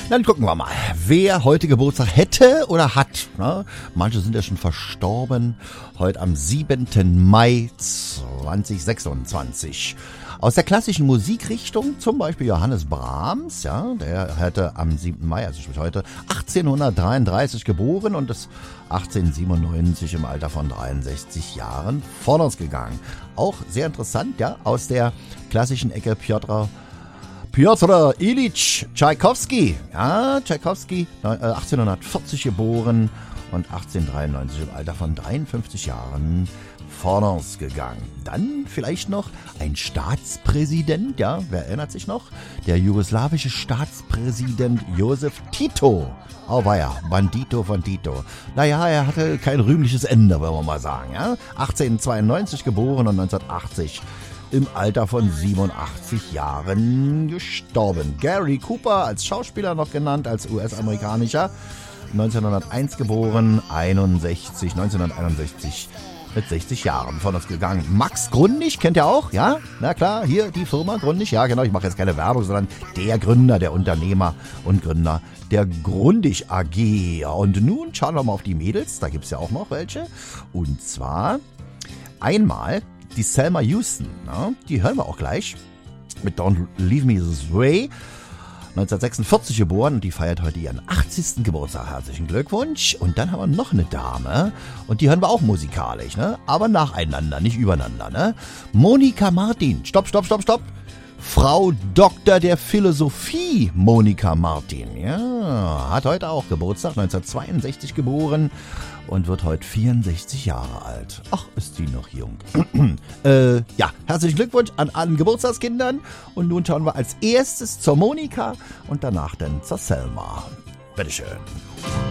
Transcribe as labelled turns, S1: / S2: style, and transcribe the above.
S1: Dann gucken wir mal, wer heute Geburtstag hätte oder hat. Ne? Manche sind ja schon verstorben. Heute am 7. Mai 2026. Aus der klassischen Musikrichtung, zum Beispiel Johannes Brahms, ja, der hatte am 7. Mai, also sprich heute, 1833 geboren und ist 1897 im Alter von 63 Jahren von uns gegangen. Auch sehr interessant, ja, aus der klassischen Ecke Piotr Ilyich Tschaikowski. Ja, Tschaikowski, 1840 geboren und 1893 im Alter von 53 Jahren von uns gegangen. Dann vielleicht noch ein Staatspräsident, ja, wer erinnert sich noch? Der jugoslawische Staatspräsident Josef Tito. Auweia, Bandito von Tito. Naja, er hatte kein rühmliches Ende, wollen wir mal sagen. Ja? 1892 geboren und 1980 im Alter von 87 Jahren gestorben. Gary Cooper, als Schauspieler noch genannt, als US-amerikanischer, 1901 geboren, 1961 mit 60 Jahren von uns gegangen. Max Grundig, kennt ihr auch? Ja, na klar, hier die Firma Grundig. Ja, genau, ich mache jetzt keine Werbung, sondern der Gründer, der Unternehmer und Gründer der Grundig AG. Und nun schauen wir mal auf die Mädels, da gibt es ja auch noch welche. Und zwar einmal die Selma Houston, ne? Die hören wir auch gleich mit Don't Leave Me This Way. 1946 geboren und die feiert heute ihren 80. Geburtstag. Herzlichen Glückwunsch. Und dann haben wir noch eine Dame und die hören wir auch musikalisch, ne? Aber nacheinander, nicht übereinander, ne? Monika Martin. Stopp. Frau Doktor der Philosophie Monika Martin. Ja, hat heute auch Geburtstag, 1962 geboren und wird heute 64 Jahre alt. Ach, ist die noch jung. Ja, herzlichen Glückwunsch an allen Geburtstagskindern. Und nun schauen wir als erstes zur Monika und danach dann zur Selma. Bitteschön.